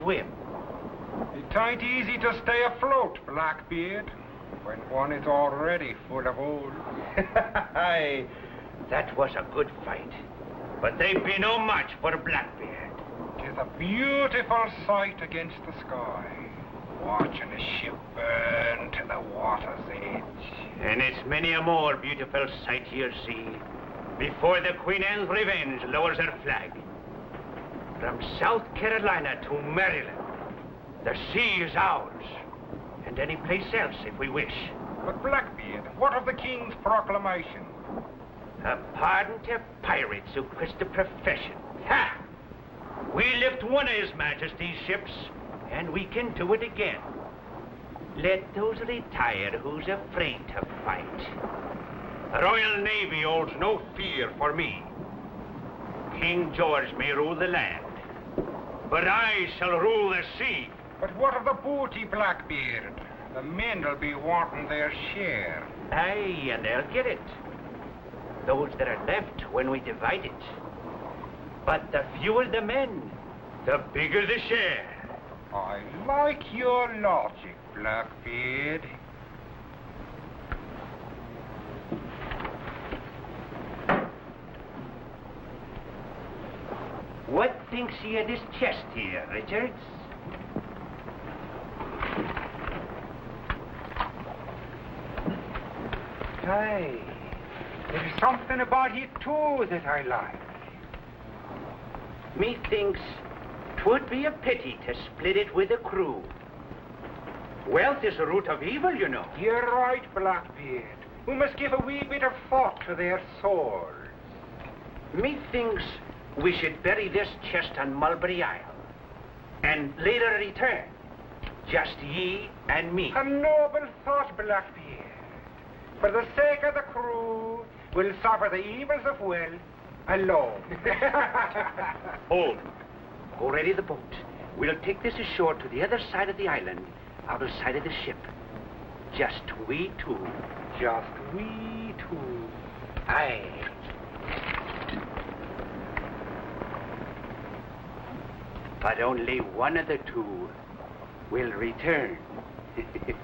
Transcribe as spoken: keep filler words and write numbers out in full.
swim. It ain't easy to stay afloat, Blackbeard, when one is already full of oil. Aye, that was a good fight. But they be no match for Blackbeard. It is a beautiful sight against the sky, watching a ship burn to the water's edge. And it's many a more beautiful sight you'll see before the Queen Anne's Revenge lowers her flag. From South Carolina to Maryland, the sea is ours, and any place else if we wish. But Blackbeard, what of the King's proclamation? A pardon to pirates who quit the profession. Ha! We lift one of His Majesty's ships, and we can do it again. Let those retire who's afraid to fight. The Royal Navy holds no fear for me. King George may rule the land, but I shall rule the sea. But what of the booty, Blackbeard? The men'll be wanting their share. Aye, and they'll get it. Those that are left when we divide it. But the fewer the men, the bigger the share. I like your logic, Blackbeard. What thinks ye of this chest here, Richards? Aye, there's something about it too that I like. Methinks 'twould be a pity to split it with the crew. Wealth is the root of evil, you know. You're right, Blackbeard. We must give a wee bit of thought to their souls. Methinks we should bury this chest on Mulberry Isle, and later return, just ye and me. A noble thought, Blackbeard. For the sake of the crew, we'll suffer the evils of wealth alone. Hold. Go ready the boat. We'll take this ashore to the other side of the island, out of sight of the ship. Just we two. Just we two. Aye. But only one of the two will return.